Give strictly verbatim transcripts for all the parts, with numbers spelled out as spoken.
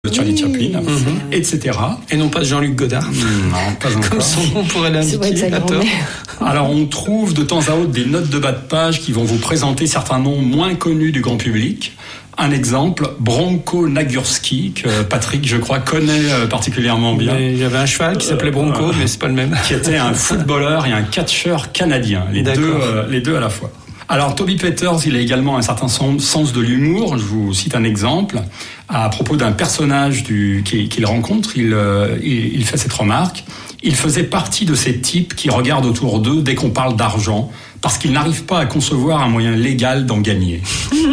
Charlie oui, Chaplin, mmh. et cetera. Et non pas Jean-Luc Godard. Non, pas encore. Comme son nom pourrait l'indiquer. Alors, on trouve de temps à autre des notes de bas de page qui vont vous présenter certains noms moins connus du grand public. Un exemple, Bronco Nagurski, que Patrick, je crois, connaît particulièrement bien. Il y avait un cheval qui s'appelait Bronco, euh, mais c'est pas le même. Qui était un footballeur et un catcheur canadien, les deux, euh, les deux à la fois. Alors, Toby Peters, il a également un certain sens de l'humour. Je vous cite un exemple. À propos d'un personnage du, qu'il, qu'il rencontre, il, euh, il, il fait cette remarque. Il faisait partie de ces types qui regardent autour d'eux dès qu'on parle d'argent, parce qu'ils n'arrivent pas à concevoir un moyen légal d'en gagner.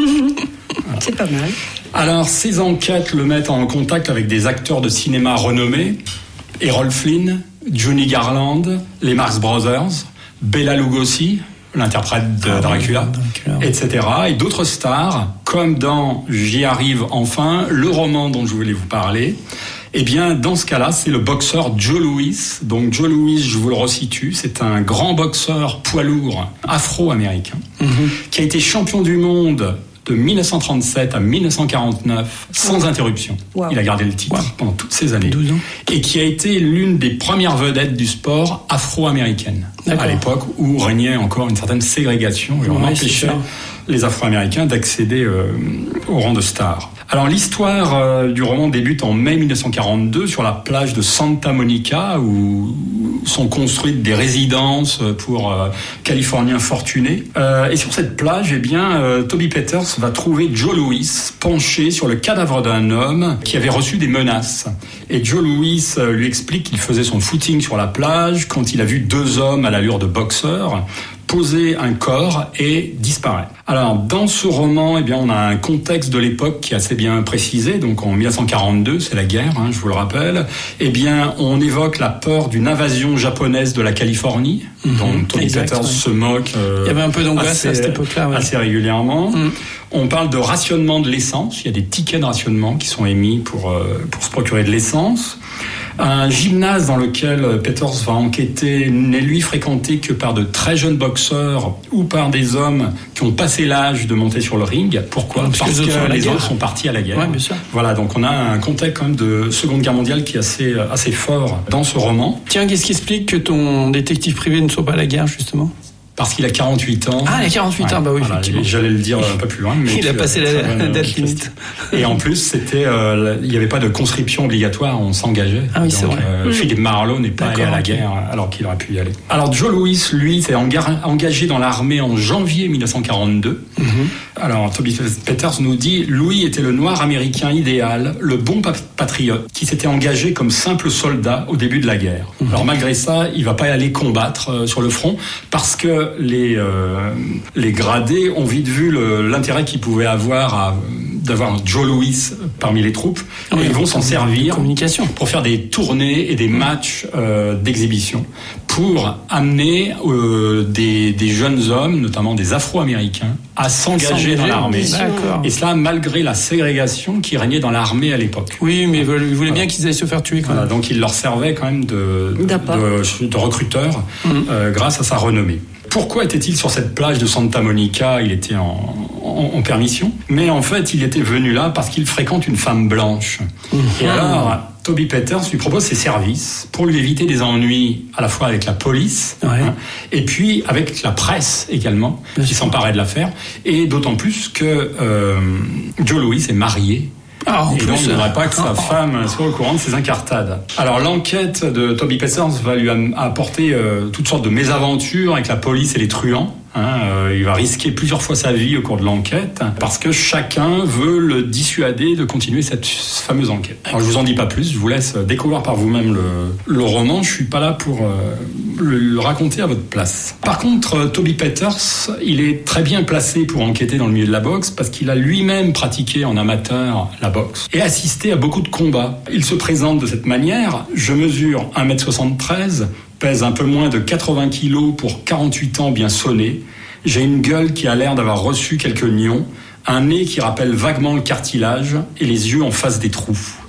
Voilà. C'est pas mal. Alors, ces enquêtes le mettent en contact avec des acteurs de cinéma renommés. Errol Flynn, Johnny Garland, les Marx Brothers, Bela Lugosi, l'interprète de ah, Dracula, Dracula, et cetera. Et d'autres stars, comme dans J'y arrive enfin, le roman dont je voulais vous parler. Eh bien, dans ce cas-là, c'est le boxeur Joe Louis. Donc, Joe Louis, je vous le resitue, c'est un grand boxeur poids lourd afro-américain mm-hmm. qui a été champion du monde de dix-neuf cent trente-sept à dix-neuf cent quarante-neuf, sans interruption. Wow. Il a gardé le titre wow. pendant toutes ces années. douze ans. Et qui a été l'une des premières vedettes du sport afro-américaine. D'accord. À l'époque où régnait encore une certaine ségrégation et on ouais, empêchait les Afro-Américains d'accéder euh, au rang de star. Alors l'histoire euh, du roman débute en mai dix-neuf cent quarante-deux sur la plage de Santa Monica où sont construites des résidences pour euh, Californiens fortunés. Euh, et sur cette plage, eh bien, euh, Toby Peters va trouver Joe Louis penché sur le cadavre d'un homme qui avait reçu des menaces. Et Joe Louis euh, lui explique qu'il faisait son footing sur la plage quand il a vu deux hommes à l'allure de boxeurs poser un corps et disparaître. Alors, dans ce roman, eh bien, on a un contexte de l'époque qui est assez bien précisé. Donc, en dix-neuf cent quarante-deux, c'est la guerre, hein, je vous le rappelle. Eh bien, on évoque la peur d'une invasion japonaise de la Californie, mmh, dont Toby Peters ouais. se moque. Euh, Il y avait un peu d'angoisse à cette époque-là. Ouais. Assez régulièrement. Mmh. On parle de rationnement de l'essence. Il y a des tickets de rationnement qui sont émis pour, euh, pour se procurer de l'essence. Un gymnase dans lequel Peters va enquêter n'est lui fréquenté que par de très jeunes boxeurs ou par des hommes qui ont passé l'âge de monter sur le ring. Pourquoi ? Parce, Parce que, que les autres sont partis à la guerre. Ouais, bien sûr. Voilà, donc on a un contexte quand même de Seconde Guerre mondiale qui est assez, assez fort dans ce roman. Tiens, qu'est-ce qui explique que ton détective privé ne soit pas à la guerre, justement ? Parce qu'il a quarante-huit ans. Ah, il a quarante-huit ouais, ans, bah oui, voilà, effectivement. J'allais le dire un peu plus loin. Mais il a passé la, la date limite. Et en plus, c'était, euh, il n'y avait pas de conscription obligatoire, on s'engageait. Ah oui, donc, c'est vrai. Euh, mmh. Philippe Marlowe n'est pas D'accord, allé à la okay. guerre alors qu'il aurait pu y aller. Alors, Joe Louis, lui, s'est engagé dans l'armée en janvier dix-neuf cent quarante-deux. Mmh. Alors, Toby Peters nous dit, Louis était le noir américain idéal, le bon patriote, qui s'était engagé comme simple soldat au début de la guerre. Mmh. Alors, malgré ça, il va pas aller combattre euh, sur le front parce que les euh, les gradés ont vite vu le, l'intérêt qu'ils pouvaient avoir à, d'avoir Joe Louis parmi les troupes. Oui, et ils vont s'en servir pour faire des tournées et des matchs euh, d'exhibition pour amener euh, des, des jeunes hommes, notamment des Afro-Américains, à s'engager dans l'armée. D'accord. Et cela malgré la ségrégation qui régnait dans l'armée à l'époque. Oui, mais ils voulaient voilà. bien qu'ils aillent se faire tuer quand voilà, même. donc il leur servait quand même de, de, de recruteurs mmh. euh, grâce à sa renommée. Pourquoi était-il sur cette plage de Santa Monica ? Il était en, en, en permission. Mais en fait, il était venu là parce qu'il fréquente une femme blanche. Mmh. Et alors, Toby Peters lui propose ses services pour lui éviter des ennuis à la fois avec la police ouais. hein, et puis avec la presse également, Bien qui sûr. s'emparait de l'affaire. Et d'autant plus que euh, Joe Louis est marié. Ah, et plus, donc, il ne faudrait pas que sa oh. femme soit au courant de ses incartades. Alors, l'enquête de Toby Peters va lui apporter euh, toutes sortes de mésaventures avec la police et les truands. Hein, euh, il va risquer plusieurs fois sa vie au cours de l'enquête parce que chacun veut le dissuader de continuer cette fameuse enquête. Alors je vous en dis pas plus, je vous laisse découvrir par vous-même le, le roman. Je suis pas là pour euh, le, le raconter à votre place. Par contre, Toby Peters, il est très bien placé pour enquêter dans le milieu de la boxe parce qu'il a lui-même pratiqué en amateur la boxe et assisté à beaucoup de combats. Il se présente de cette manière. Je mesure un mètre soixante-treize, pèse un peu moins de quatre-vingts kilos pour quarante-huit ans bien sonné. J'ai une gueule qui a l'air d'avoir reçu quelques nions, un nez qui rappelle vaguement le cartilage et les yeux en face des trous.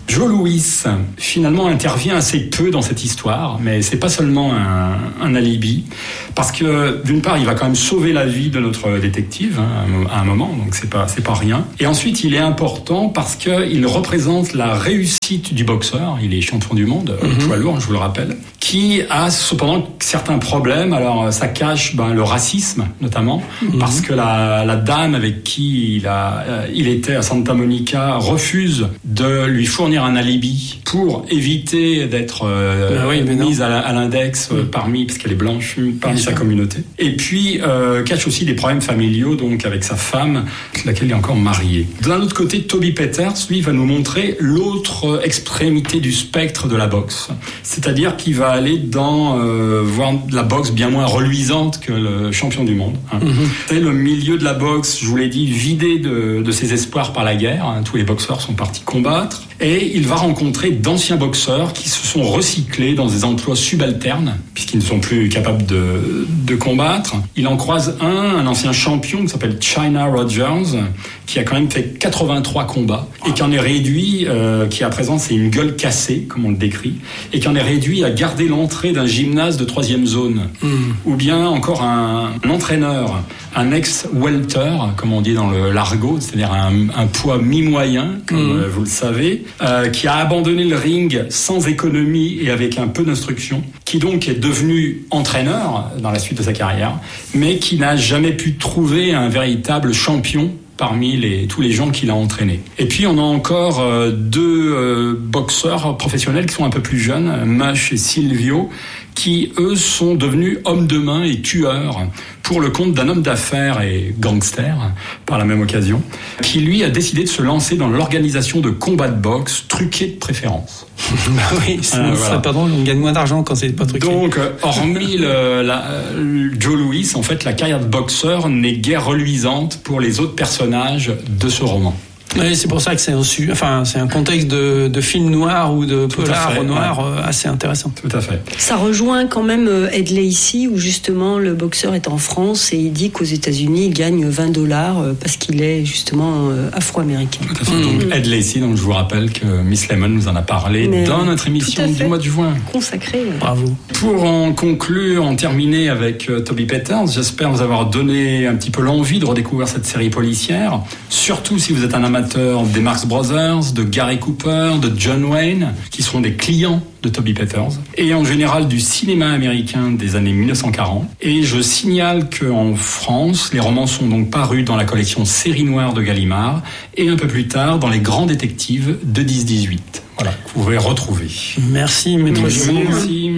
Joe Louis, finalement, intervient assez peu dans cette histoire, mais c'est pas seulement un, un alibi, parce que d'une part, il va quand même sauver la vie de notre détective hein, à un moment, donc c'est pas c'est pas rien. Et ensuite, il est important parce que il représente la réussite du boxeur. Il est champion du monde, mm-hmm. poids lourd, je vous le rappelle, qui a cependant certains problèmes. Alors, ça cache ben, le racisme, notamment, mm-hmm. parce que la, la dame avec qui il a euh, il était à Santa Monica refuse de lui fournir un alibi pour éviter d'être euh, ah oui, mise à, à l'index euh, parmi, parce qu'elle est blanche, parmi Bien sa sûr. communauté. Et puis euh, cache aussi des problèmes familiaux, donc avec sa femme, laquelle il est encore marié. D'un autre côté, Toby Peters, lui, va nous montrer l'autre extrémité du spectre de la boxe. C'est-à-dire qu'il va aller dans euh, voir la boxe bien moins reluisante que le champion du monde. Hein. Mm-hmm. C'est le milieu de la boxe, je vous l'ai dit, vidé de, de ses espoirs par la guerre. Hein. Tous les boxeurs sont partis combattre. Et il va rencontrer d'anciens boxeurs qui se sont recyclés dans des emplois subalternes, puisqu'ils ne sont plus capables de, de combattre. Il en croise un, un ancien champion qui s'appelle China Rogers, qui a quand même fait quatre-vingt-trois combats, et qui en est réduit, euh, qui à présent c'est une gueule cassée, comme on le décrit, et qui en est réduit à garder l'entrée d'un gymnase de troisième zone. Mm. Ou bien encore un, un entraîneur, un ex-welter, comme on dit dans le l'argot, c'est-à-dire un, un poids mi-moyen, comme mm. euh, vous le savez, euh, qui a abandonné le ring sans économie et avec un peu d'instruction, qui donc est devenu entraîneur dans la suite de sa carrière, mais qui n'a jamais pu trouver un véritable champion parmi les, tous les gens qu'il a entraînés. Et puis on a encore euh, deux euh, boxeurs professionnels qui sont un peu plus jeunes, Mush et Silvio, qui eux sont devenus hommes de main et tueurs pour le compte d'un homme d'affaires et gangster par la même occasion, qui lui a décidé de se lancer dans l'organisation de combats de boxe truqués de préférence. Bah oui, sinon euh, voilà. Pardon, on gagne moins d'argent quand c'est pas truqué. Donc, euh, hormis le, la, euh, Joe Louis, en fait, la carrière de boxeur n'est guère reluisante pour les autres personnages de ce roman. Oui, c'est pour ça que c'est un, enfin, c'est un contexte de, de film noir ou de polar noir ouais. assez intéressant. Tout à fait. Ça rejoint quand même Ed Lacey, où justement le boxeur est en France et il dit qu'aux États-Unis il gagne vingt dollars parce qu'il est justement afro-américain. Tout à fait. Mmh. Donc Ed Lacey, donc je vous rappelle que Miss Lemon nous en a parlé Mais dans notre émission du mois de juin. Consacré. Bravo. Pour en conclure, en terminer avec uh, Toby Peters, j'espère vous avoir donné un petit peu l'envie de redécouvrir cette série policière, surtout si vous êtes un amateur des Marx Brothers, de Gary Cooper, de John Wayne, qui sont des clients de Toby Peters, et en général du cinéma américain des années mille neuf cent quarante. Et je signale qu'en France, les romans sont donc parus dans la collection Série Noire de Gallimard, et un peu plus tard dans les Grands Détectives de dix dix-huit. Voilà, que vous pouvez retrouver. Merci, maître Merci. Merci.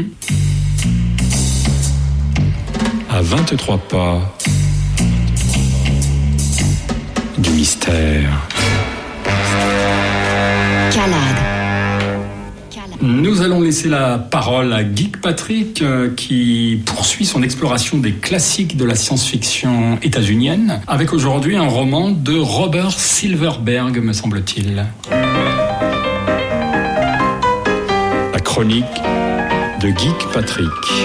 À vingt-trois pas du mystère. Calade. Nous allons laisser la parole à Geek Patrick euh, qui poursuit son exploration des classiques de la science-fiction états-unienne avec aujourd'hui un roman de Robert Silverberg, me semble-t-il. La chronique de Geek Patrick.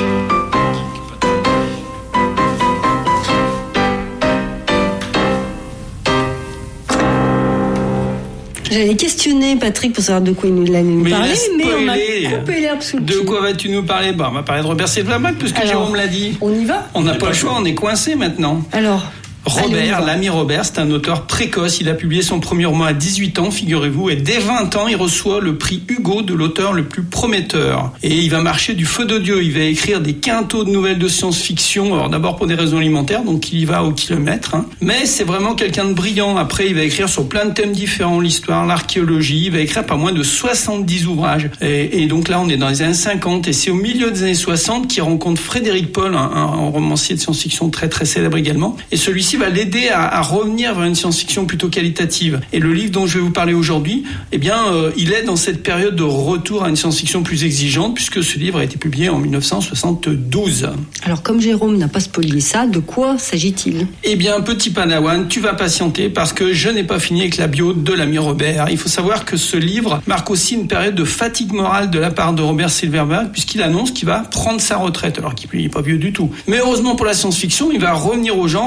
J'allais questionner Patrick pour savoir de quoi il nous allait nous parler, mais on m'a coupé l'herbe sous le pied. De quoi vas-tu nous parler ? Bon, on va parler de Robert Silverberg, puisque Alors, Jérôme l'a dit. On y va ? On n'a pas le choix, on est coincé maintenant. Alors Robert, l'ami Robert, c'est un auteur précoce. Il a publié son premier roman à dix-huit ans, figurez-vous, et dès vingt ans, il reçoit le prix Hugo de l'auteur le plus prometteur. Et il va marcher du feu de Dieu. Il va écrire des quintaux de nouvelles de science-fiction. Alors d'abord pour des raisons alimentaires, donc il y va au kilomètre. Hein. Mais c'est vraiment quelqu'un de brillant. Après, il va écrire sur plein de thèmes différents, l'histoire, l'archéologie. Il va écrire pas moins de soixante-dix ouvrages. Et, et donc là, on est dans les années cinquante, et c'est au milieu des années soixante qu'il rencontre Frédéric Paul, un, un romancier de science-fiction très très célèbre également. Et celui-ci va l'aider à, à revenir vers une science-fiction plutôt qualitative. Et le livre dont je vais vous parler aujourd'hui, eh bien, euh, il est dans cette période de retour à une science-fiction plus exigeante, puisque ce livre a été publié en dix-neuf cent soixante-douze. Alors, comme Jérôme n'a pas spoilé ça, de quoi s'agit-il ? Eh bien, petit padawan, tu vas patienter parce que je n'ai pas fini avec la bio de l'ami Robert. Il faut savoir que ce livre marque aussi une période de fatigue morale de la part de Robert Silverberg, puisqu'il annonce qu'il va prendre sa retraite, alors qu'il n'est pas vieux du tout. Mais heureusement pour la science-fiction, il va revenir au genre au bout de quelques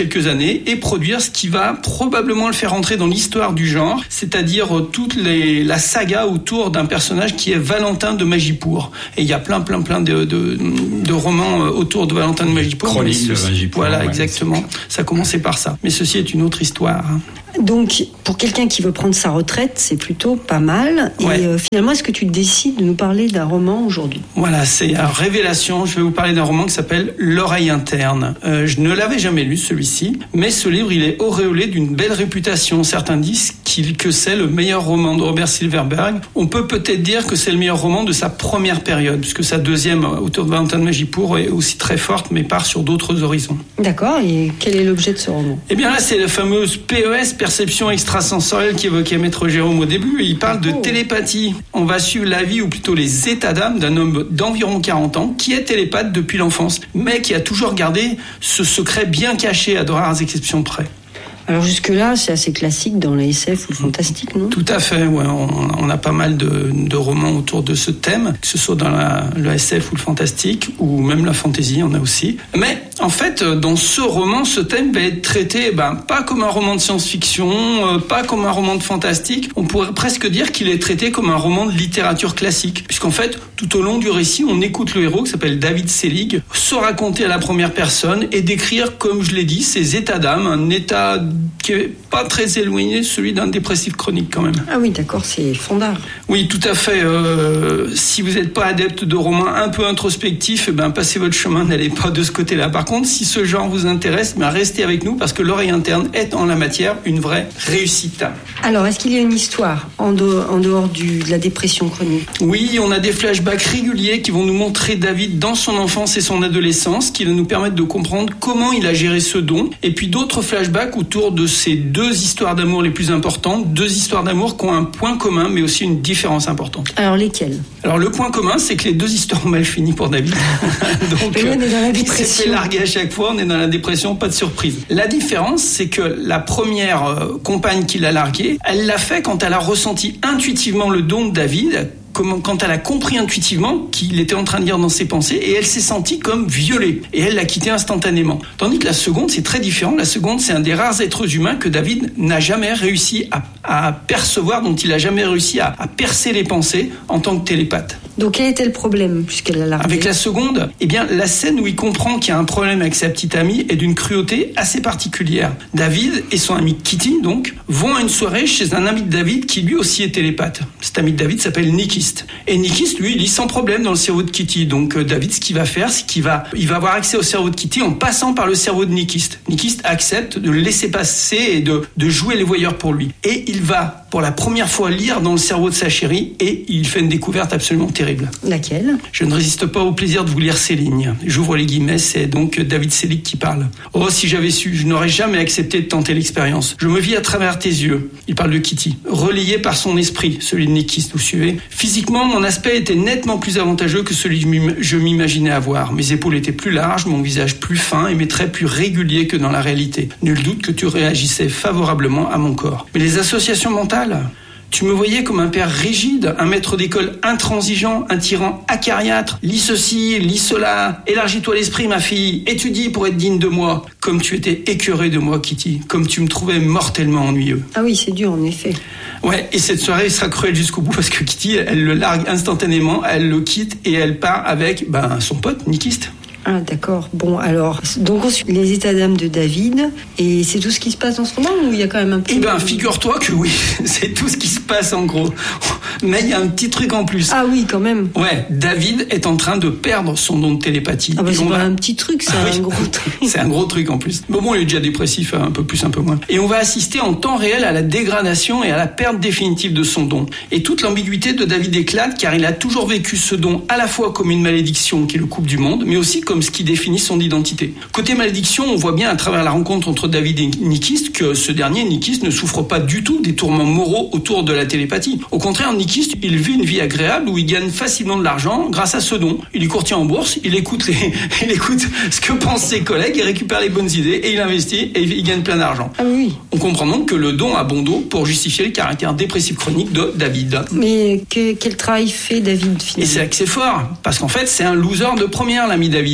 quelques années et produire ce qui va probablement le faire entrer dans l'histoire du genre, c'est-à-dire toute les, la saga autour d'un personnage qui est Valentin de Magipour. Et il y a plein, plein, plein de, de, de romans autour de Valentin de Magipour. Chronique de Magipour. Voilà, ouais, exactement. Ça a commencé par ça. Mais ceci est une autre histoire. Donc, pour quelqu'un qui veut prendre sa retraite, c'est plutôt pas mal. Et ouais. euh, finalement, est-ce que tu décides de nous parler d'un roman aujourd'hui ? Voilà, c'est une révélation. Je vais vous parler d'un roman qui s'appelle L'oreille interne. Euh, je ne l'avais jamais lu, celui-ci, mais ce livre, il est auréolé d'une belle réputation. Certains disent qu'il, que c'est le meilleur roman de Robert Silverberg. On peut peut-être dire que c'est le meilleur roman de sa première période, puisque sa deuxième, autour de Valentin de Magipour, est aussi très forte, mais part sur d'autres horizons. D'accord, et quel est l'objet de ce roman ? Eh bien là, c'est la fameuse P E S, perception extrasensorielle, qu'évoquait Maître Jérôme au début. Il parle de oh. télépathie. On va suivre la vie, ou plutôt les états d'âme, d'un homme d'environ quarante ans, qui est télépathe depuis l'enfance, mais qui a toujours gardé ce secret bien caché, à de rares exceptions près. Alors jusque-là, c'est assez classique dans la S F ou le fantastique, non ? Tout à fait, ouais. On, on a pas mal de, de romans autour de ce thème, que ce soit dans la, le S F ou le fantastique, ou même la fantasy, on a aussi. Mais en fait, dans ce roman, ce thème va être traité, ben, pas comme un roman de science-fiction, euh, pas comme un roman de fantastique. On pourrait presque dire qu'il est traité comme un roman de littérature classique, puisqu'en fait, tout au long du récit, on écoute le héros, qui s'appelle David Selig, se raconter à la première personne et décrire, comme je l'ai dit, ses états d'âme, un état qui est pas très éloigné de celui d'un dépressif chronique quand même. Ah oui, d'accord, c'est fondard. Oui, tout à fait. Euh, si vous n'êtes pas adepte de romans un peu introspectifs, eh ben, passez votre chemin, n'allez pas de ce côté-là. Par contre, si ce genre vous intéresse, ben, restez avec nous parce que L'oreille interne est en la matière une vraie réussite. Alors, est-ce qu'il y a une histoire en dehors, en dehors du, de la dépression chronique ? Oui, on a des flashbacks réguliers qui vont nous montrer David dans son enfance et son adolescence, qui vont nous permettre de comprendre comment il a géré ce don. Et puis d'autres flashbacks autour de ces deux histoires d'amour les plus importantes, deux histoires d'amour qui ont un point commun, mais aussi une différence importante. Alors lesquelles ? Alors le point commun, c'est que les deux histoires ont mal fini pour David. Donc on est dans la dépression. Il s'est fait larguer à chaque fois, on est dans la dépression, pas de surprise. La différence, c'est que la première euh, compagne qui l'a largué, elle l'a fait quand elle a ressenti intuitivement le don de David, quand elle a compris intuitivement qu'il était en train de lire dans ses pensées, et elle s'est sentie comme violée, et elle l'a quitté instantanément. Tandis que la seconde, c'est très différent. La seconde, c'est un des rares êtres humains que David n'a jamais réussi à, à percevoir, dont il n'a jamais réussi à, à percer les pensées en tant que télépathe. Donc quel était le problème, puisqu'elle a largué ? Avec la seconde, eh bien, la scène où il comprend qu'il y a un problème avec sa petite amie est d'une cruauté assez particulière. David et son ami Kitty, donc, vont à une soirée chez un ami de David qui lui aussi est télépathe. Cet ami de David s'appelle Nikist. Et Nikist, lui, il lit sans problème dans le cerveau de Kitty. Donc euh, David, ce qu'il va faire, c'est qu'il va, il va avoir accès au cerveau de Kitty en passant par le cerveau de Nikist. Nikist accepte de le laisser passer et de, de jouer les voyeurs pour lui. Et il va, pour la première fois, lire dans le cerveau de sa chérie, et il fait une découverte absolument terrible. Laquelle ? Je ne résiste pas au plaisir de vous lire ces lignes. J'ouvre les guillemets, c'est donc David Selig qui parle. « Oh, si j'avais su, je n'aurais jamais accepté de tenter l'expérience. Je me vis à travers tes yeux. » Il parle de Kitty. « Relayé par son esprit, celui de Nikist, vous suivez ? Physiquement, mon aspect était nettement plus avantageux que celui que je m'imaginais avoir. Mes épaules étaient plus larges, mon visage plus fin et mes traits plus réguliers que dans la réalité. Nul doute que tu réagissais favorablement à mon corps. Mais les associations mentales ? Tu me voyais comme un père rigide, un maître d'école intransigeant, un tyran acariâtre. Lis ceci, lis cela. Élargis-toi l'esprit, ma fille. Étudie pour être digne de moi. Comme tu étais écœurée de moi, Kitty. Comme tu me trouvais mortellement ennuyeux. Ah oui, c'est dur, en effet. Ouais, et cette soirée sera cruelle jusqu'au bout parce que Kitty, elle le largue instantanément, elle le quitte et elle part avec ben, son pote, Nikist. Ah d'accord, bon alors, donc on suit les états d'âme de David, et c'est tout ce qui se passe dans ce roman ou il y a quand même un petit... Eh ben figure-toi que oui, c'est tout ce qui se passe en gros, mais il y a un petit truc en plus. Ah oui quand même. Ouais, David est en train de perdre son don de télépathie. Ah bah c'est pas va... un petit truc, c'est ah, un oui. gros truc. C'est un gros truc en plus. Mais bon, il est déjà dépressif, un peu plus, un peu moins. Et on va assister en temps réel à la dégradation et à la perte définitive de son don. Et toute l'ambiguïté de David éclate car il a toujours vécu ce don à la fois comme une malédiction qui le coupe du monde, mais aussi comme ce qui définit son identité. Côté malédiction, on voit bien à travers la rencontre entre David et Nikist que ce dernier, Nikist, ne souffre pas du tout des tourments moraux autour de la télépathie. Au contraire, Nikist, il vit une vie agréable où il gagne facilement de l'argent grâce à ce don. Il est courtier en bourse, il écoute, les, il écoute ce que pensent ses collègues, il récupère les bonnes idées et il investit et il gagne plein d'argent. Ah oui. On comprend donc que le don a bon dos pour justifier le caractère dépressif chronique de David. Mais que, quel travail fait David finalement ? Et c'est là que c'est fort, parce qu'en fait, c'est un loser de première, l'ami David.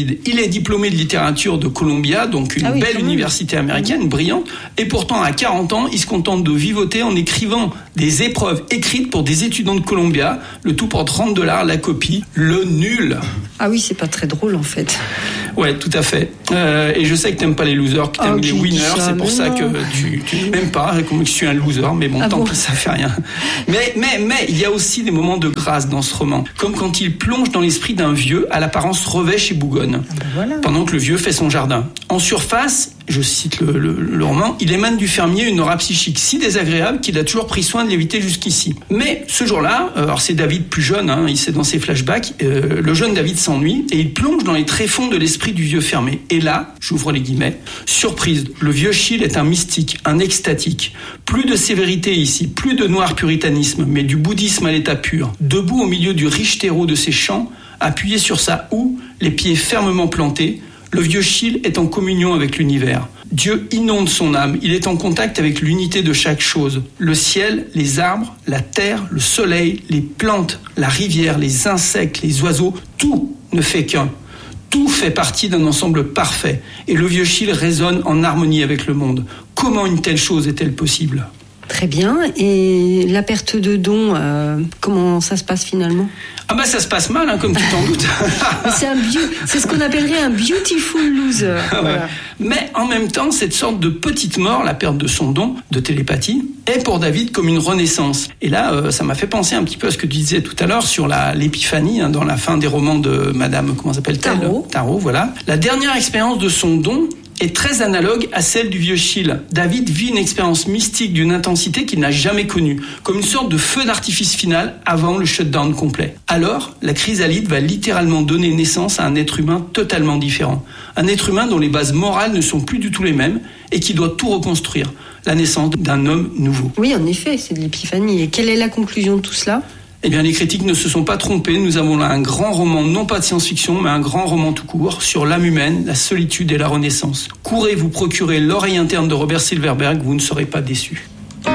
David. Il est diplômé de littérature de Columbia, donc une ah oui, belle université américaine, mmh. brillante. Et pourtant, à quarante ans, il se contente de vivoter en écrivant des épreuves écrites pour des étudiants de Columbia. Le tout pour trente dollars la copie. Le nul. Ah oui, c'est pas très drôle en fait. Ouais, tout à fait. Euh, et je sais que t'aimes pas les losers, que t'aimes oh, les winners. Ça, c'est pour ça non. que tu, tu n'aimes pas, comme que je suis un loser. Mais bon, ah tant bon. pis, ça fait rien. Mais, mais, mais, il y a aussi des moments de grâce dans ce roman. Comme quand il plonge dans l'esprit d'un vieux à l'apparence revêche et bougonne. Ah ben voilà. Pendant que le vieux fait son jardin. En surface, je cite le, le, le roman, il émane du fermier une aura psychique si désagréable qu'il a toujours pris soin de l'éviter jusqu'ici. Mais ce jour-là, alors c'est David plus jeune, hein, il sait dans ses flashbacks, euh, le jeune David s'ennuie et il plonge dans les tréfonds de l'esprit du vieux fermier. Et là, j'ouvre les guillemets, surprise, le vieux Schill est un mystique, un extatique. Plus de sévérité ici, plus de noir puritanisme, mais du bouddhisme à l'état pur. Debout au milieu du riche terreau de ses champs, appuyé sur sa houe, les pieds fermement plantés, le vieux Schill est en communion avec l'univers. Dieu inonde son âme, il est en contact avec l'unité de chaque chose. Le ciel, les arbres, la terre, le soleil, les plantes, la rivière, les insectes, les oiseaux, tout ne fait qu'un. Tout fait partie d'un ensemble parfait. Et le vieux Schill résonne en harmonie avec le monde. Comment une telle chose est-elle possible ? Très bien. Et la perte de dons, euh, comment ça se passe finalement ? Ah bah ça se passe mal, hein, comme tu t'en doutes. c'est, un bio, c'est ce qu'on appellerait un beautiful loser. Voilà. Ouais. Mais en même temps, cette sorte de petite mort, la perte de son don de télépathie, est pour David comme une renaissance. Et là, euh, ça m'a fait penser un petit peu à ce que tu disais tout à l'heure sur la, l'épiphanie, hein, dans la fin des romans de Madame, comment s'appelle-t-elle ? Tarot. Tarot, voilà. La dernière expérience de son don est très analogue à celle du vieux Schill. David vit une expérience mystique d'une intensité qu'il n'a jamais connue, comme une sorte de feu d'artifice final avant le shutdown complet. Alors, la chrysalide va littéralement donner naissance à un être humain totalement différent. Un être humain dont les bases morales ne sont plus du tout les mêmes et qui doit tout reconstruire. La naissance d'un homme nouveau. Oui, en effet, c'est de l'épiphanie. Et quelle est la conclusion de tout cela ? Eh bien, les critiques ne se sont pas trompés. Nous avons là un grand roman, non pas de science-fiction, mais un grand roman tout court, sur l'âme humaine, la solitude et la renaissance. Courez vous procurer L'oreille interne de Robert Silverberg, vous ne serez pas déçus.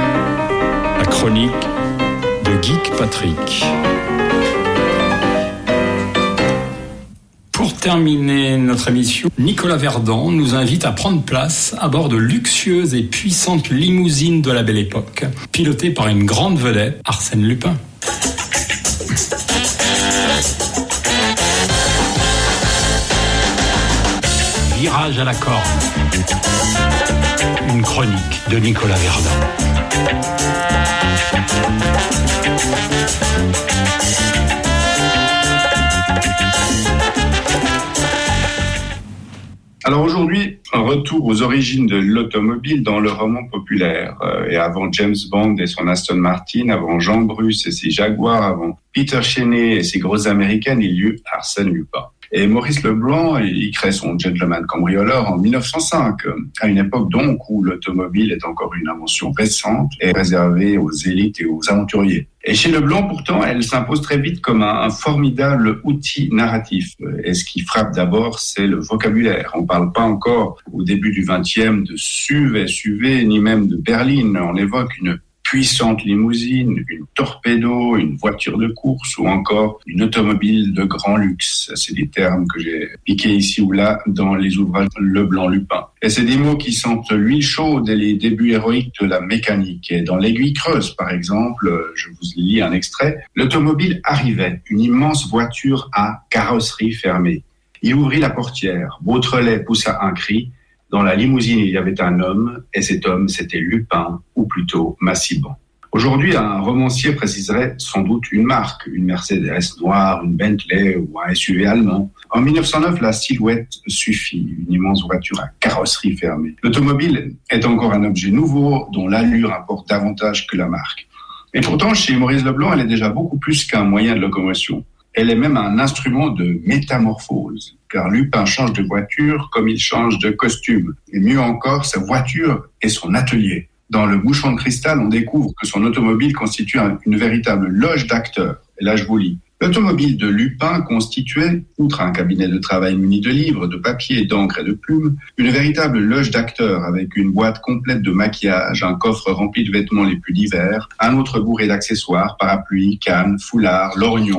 La chronique de Geek Patrick. Pour terminer notre émission, Nicolas Verdon nous invite à prendre place à bord de luxueuses et puissantes limousines de la Belle Époque, pilotées par une grande vedette, Arsène Lupin. Virage à la corde. Une chronique de Nicolas Verdun. Alors aujourd'hui, un retour aux origines de l'automobile dans le roman populaire. Euh, et avant James Bond et son Aston Martin, avant Jean Bruce et ses Jaguars, avant Peter Cheney et ses grosses américaines, il y eut Arsène Lupin. Et Maurice Leblanc, il crée son Gentleman cambrioleur en dix-neuf cent cinq, à une époque donc où l'automobile est encore une invention récente et réservée aux élites et aux aventuriers. Et chez Leblanc, pourtant, elle s'impose très vite comme un, un formidable outil narratif. Et ce qui frappe d'abord, c'est le vocabulaire. On ne parle pas encore, au début du vingtième, de S U V, S U V, ni même de berline. On évoque une puissante limousine, une torpedo, une voiture de course ou encore une automobile de grand luxe. C'est des termes que j'ai piqués ici ou là dans les ouvrages Leblanc-Lupin. Et c'est des mots qui sentent l'huile chaude et les débuts héroïques de la mécanique. Et dans l'Aiguille creuse, par exemple, je vous lis un extrait, l'automobile arrivait, une immense voiture à carrosserie fermée. Il ouvrit la portière, Beautrelet poussa un cri. Dans la limousine, il y avait un homme, et cet homme, c'était Lupin, ou plutôt Massiban. Aujourd'hui, un romancier préciserait sans doute une marque, une Mercedes noire, une Bentley ou un S U V allemand. En dix-neuf cent neuf, la silhouette suffit, une immense voiture à carrosserie fermée. L'automobile est encore un objet nouveau dont l'allure importe davantage que la marque. Et pourtant, chez Maurice Leblanc, elle est déjà beaucoup plus qu'un moyen de locomotion. Elle est même un instrument de métamorphose, car Lupin change de voiture comme il change de costume. Et mieux encore, sa voiture est son atelier. Dans Le Bouchon de cristal, on découvre que son automobile constitue une véritable loge d'acteurs. Et là, je vous lis. L'automobile de Lupin constituait, outre un cabinet de travail muni de livres, de papier, d'encre et de plumes, une véritable loge d'acteurs avec une boîte complète de maquillage, un coffre rempli de vêtements les plus divers, un autre bourré d'accessoires, parapluies, cannes, foulards, lorgnons.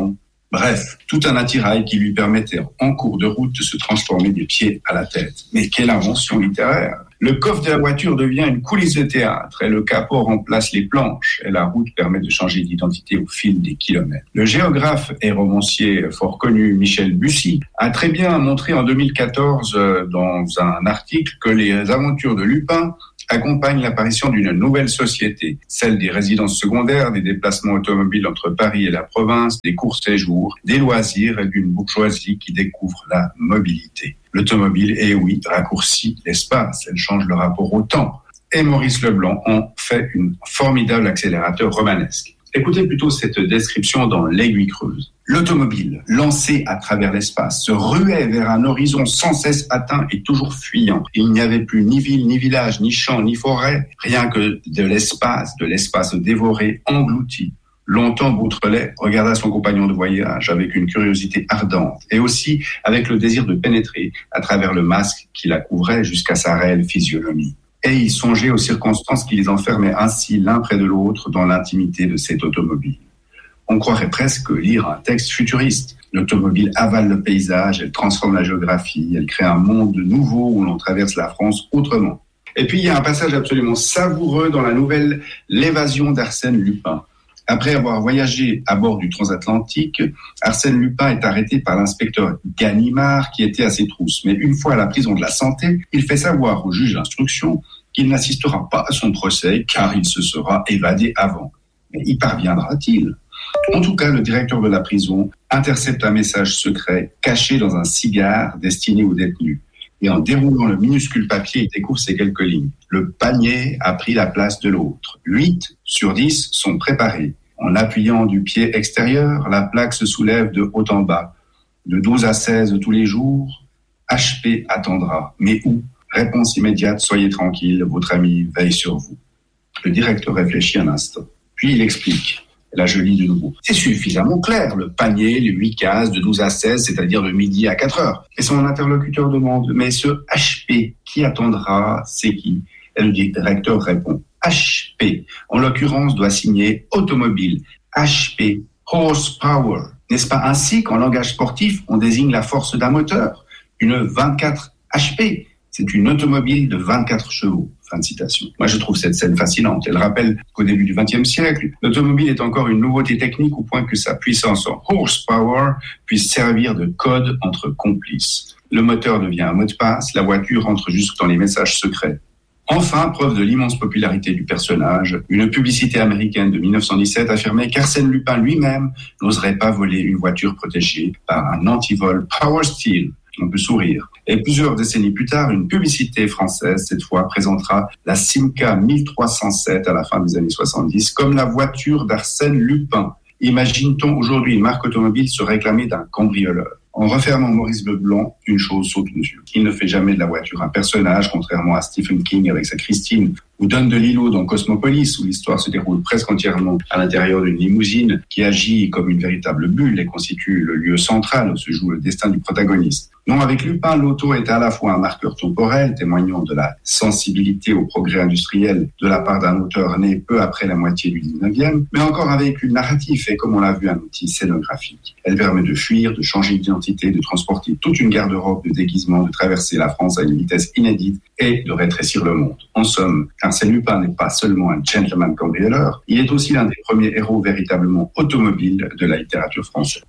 Bref, tout un attirail qui lui permettait en cours de route de se transformer des pieds à la tête. Mais quelle invention littéraire! Le coffre de la voiture devient une coulisse de théâtre et le capot remplace les planches et la route permet de changer d'identité au fil des kilomètres. Le géographe et romancier fort connu Michel Bussy a très bien montré en deux mille quatorze dans un article que les aventures de Lupin accompagnent l'apparition d'une nouvelle société, celle des résidences secondaires, des déplacements automobiles entre Paris et la province, des courts-séjours, des loisirs et d'une bourgeoisie qui découvre la mobilité. L'automobile, eh oui, raccourcit l'espace, elle change le rapport au temps. Et Maurice Leblanc en fait un formidable accélérateur romanesque. Écoutez plutôt cette description dans L'Aiguille creuse. L'automobile, lancée à travers l'espace, se ruait vers un horizon sans cesse atteint et toujours fuyant. Il n'y avait plus ni ville, ni village, ni champ, ni forêt, rien que de l'espace, de l'espace dévoré, englouti. Longtemps, Beautrelet regarda son compagnon de voyage avec une curiosité ardente et aussi avec le désir de pénétrer à travers le masque qui la couvrait jusqu'à sa réelle physionomie. Et il songeait aux circonstances qui les enfermaient ainsi l'un près de l'autre dans l'intimité de cette automobile. On croirait presque lire un texte futuriste. L'automobile avale le paysage, elle transforme la géographie, elle crée un monde nouveau où l'on traverse la France autrement. Et puis il y a un passage absolument savoureux dans la nouvelle L'évasion d'Arsène Lupin. Après avoir voyagé à bord du transatlantique, Arsène Lupin est arrêté par l'inspecteur Ganimard qui était à ses trousses. Mais une fois à la prison de la Santé, il fait savoir au juge d'instruction qu'il n'assistera pas à son procès car il se sera évadé avant. Mais y parviendra-t-il ? En tout cas, le directeur de la prison intercepte un message secret caché dans un cigare destiné aux détenus. Et en déroulant le minuscule papier, il découvre ces quelques lignes. Le panier a pris la place de l'autre. Huit sur dix sont préparés. En appuyant du pied extérieur, la plaque se soulève de haut en bas. De douze à seize tous les jours, H P attendra. Mais où ? Réponse immédiate, soyez tranquille, votre ami veille sur vous. Le directeur réfléchit un instant. Puis il explique. Là, je lis de nouveau. C'est suffisamment clair. Le panier, les huit cases de douze à seize, c'est-à-dire de midi à quatre heures. Et son interlocuteur demande, mais ce H P qui attendra, c'est qui ? Et le directeur répond, H P, en l'occurrence, doit signer automobile. H P, horsepower. N'est-ce pas ainsi qu'en langage sportif, on désigne la force d'un moteur ? Une vingt-quatre H P, c'est une automobile de vingt-quatre chevaux. Fin de citation. Moi, je trouve cette scène fascinante. Elle rappelle qu'au début du vingtième siècle, l'automobile est encore une nouveauté technique au point que sa puissance en horsepower puisse servir de code entre complices. Le moteur devient un mot de passe, la voiture entre jusque dans les messages secrets. Enfin, preuve de l'immense popularité du personnage, une publicité américaine de dix-neuf cent dix-sept affirmait qu'Arsène Lupin lui-même n'oserait pas voler une voiture protégée par un antivol Power Steel. On peut sourire. Et plusieurs décennies plus tard, une publicité française, cette fois, présentera la Simca mille trois cent sept à la fin des années soixante-dix comme la voiture d'Arsène Lupin. Imagine-t-on aujourd'hui une marque automobile se réclamer d'un cambrioleur ? En refermant Maurice Leblanc, une chose saute aux yeux. Il ne fait jamais de la voiture un personnage, contrairement à Stephen King avec sa Christine, ou Don DeLillo dans Cosmopolis, où l'histoire se déroule presque entièrement à l'intérieur d'une limousine qui agit comme une véritable bulle et constitue le lieu central où se joue le destin du protagoniste. Non, avec Lupin, l'auto est à la fois un marqueur temporel, témoignant de la sensibilité au progrès industriel de la part d'un auteur né peu après la moitié du dix-neuvième, mais encore un véhicule narratif et, comme on l'a vu, un outil scénographique. Elle permet de fuir, de changer d'identité, de transporter toute une garde-robe de déguisement, de traverser la France à une vitesse inédite et de rétrécir le monde. En somme, Arsène Lupin n'est pas seulement un gentleman cambrioleur, il est aussi l'un des premiers héros véritablement automobiles de la littérature française.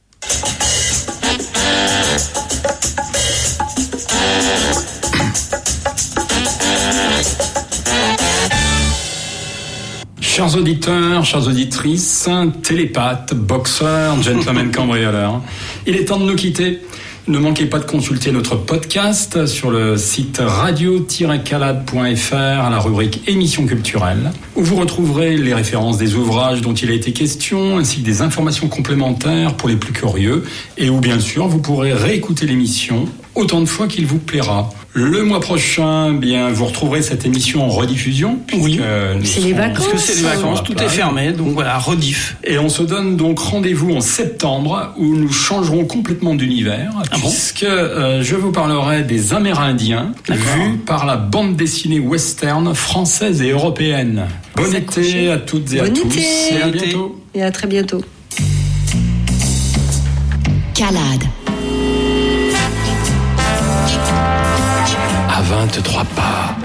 Chers auditeurs, chères auditrices, télépathes, boxeurs, gentlemen cambrioleurs, il est temps de nous quitter. Ne manquez pas de consulter notre podcast sur le site radio tiret calade point f r à la rubrique émissions culturelles, où vous retrouverez les références des ouvrages dont il a été question, ainsi que des informations complémentaires pour les plus curieux, et où bien sûr vous pourrez réécouter l'émission autant de fois qu'il vous plaira. Le mois prochain, bien, vous retrouverez cette émission en rediffusion. Oui, c'est les vacances. Parce que c'est les vacances, tout est fermé, donc voilà, rediff. Et on se donne donc rendez-vous en septembre, où nous changerons complètement d'univers, ah puisque bon euh, je vous parlerai des Amérindiens, vus par la bande dessinée western française et européenne. Bon été à toutes et bon à tous, été. et à bientôt. Et à très bientôt. Calade. À vingt-trois pas.